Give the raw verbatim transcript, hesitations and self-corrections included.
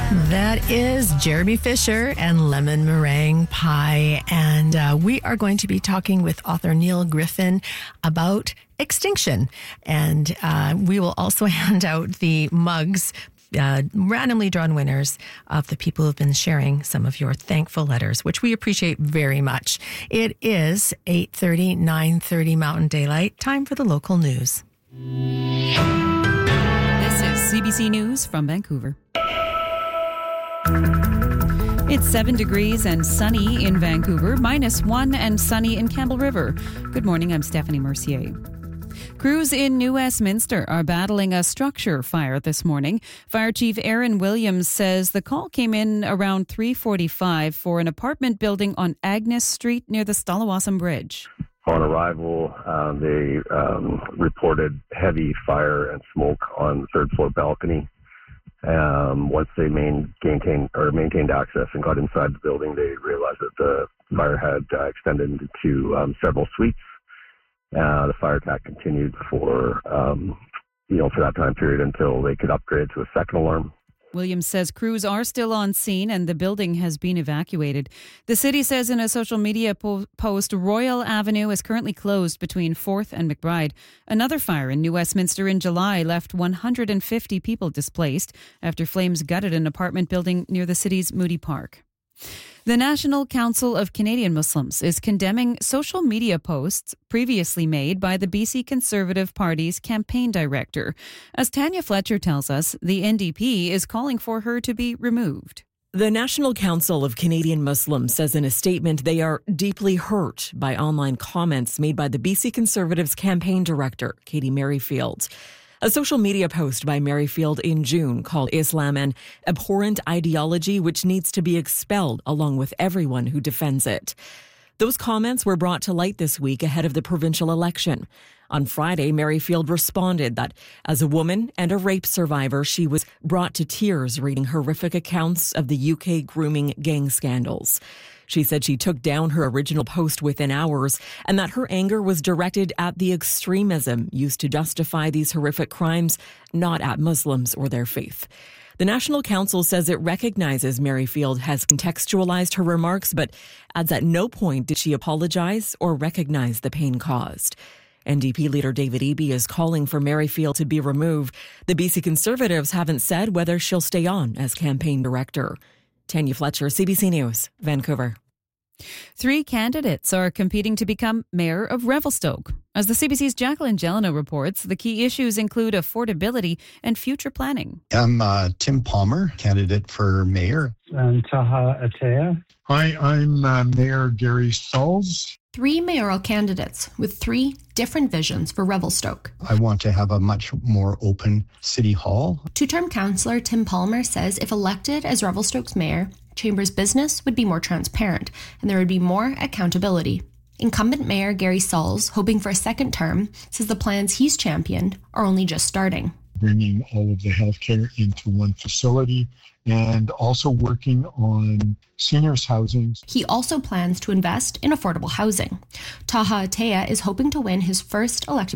That is Jeremy Fisher and Lemon Meringue Pie. And uh, we are going to be talking with author Neil Griffin about extinction. And uh, we will also hand out the mugs, uh, randomly drawn winners of the people who've been sharing some of your thankful letters, which we appreciate very much. It is eight thirty, nine thirty Mountain Daylight. Time for the local news. This is C B C News from Vancouver. It's seven degrees and sunny in Vancouver, minus one and sunny in Campbell River. Good morning, I'm Stephanie Mercier. Crews in New Westminster are battling a structure fire this morning. Fire Chief Aaron Williams says the call came in around three forty-five for an apartment building on Agnes Street near the Stalawassam Bridge. On arrival, um, they um, reported heavy fire and smoke on the third floor balcony. Um, once they main, maintained or maintained access and got inside the building, they realized that the fire had uh, extended into um, several suites. Uh, the fire attack continued for um, you know for that time period until they could upgrade to a second alarm. Williams says crews are still on scene and the building has been evacuated. The city says in a social media po- post, Royal Avenue is currently closed between fourth and McBride. Another fire in New Westminster in July left one hundred fifty people displaced after flames gutted an apartment building near the city's Moody Park. The National Council of Canadian Muslims is condemning social media posts previously made by the B C Conservative Party's campaign director. As Tanya Fletcher tells us, the N D P is calling for her to be removed. The National Council of Canadian Muslims says in a statement they are deeply hurt by online comments made by the B C Conservatives campaign director, Katie Merrifield. A social media post by Merrifield in June called Islam an abhorrent ideology which needs to be expelled along with everyone who defends it. Those comments were brought to light this week ahead of the provincial election. On Friday, Merrifield responded that as a woman and a rape survivor, she was brought to tears reading horrific accounts of the U K grooming gang scandals. She said she took down her original post within hours and that her anger was directed at the extremism used to justify these horrific crimes, not at Muslims or their faith. The National Council says it recognizes Merrifield has contextualized her remarks, but adds at no point did she apologize or recognize the pain caused. N D P leader David Eby is calling for Merrifield to be removed. The B C Conservatives haven't said whether she'll stay on as campaign director. Tanya Fletcher, C B C News, Vancouver. Three candidates are competing to become mayor of Revelstoke. As the C B C's Jacqueline Jelena reports, the key issues include affordability and future planning. I'm uh, Tim Palmer, candidate for mayor. And Taha Atea. Hi, I'm uh, Mayor Gary Sauls. Three mayoral candidates with three different visions for Revelstoke. I want to have a much more open city hall. Two-term councillor Tim Palmer says if elected as Revelstoke's mayor, Chamber's business would be more transparent and there would be more accountability. Incumbent Mayor Gary Sauls, hoping for a second term, says the plans he's championed are only just starting. Bringing all of the healthcare into one facility and also working on seniors' housing. He also plans to invest in affordable housing. Taha Atea is hoping to win his first elected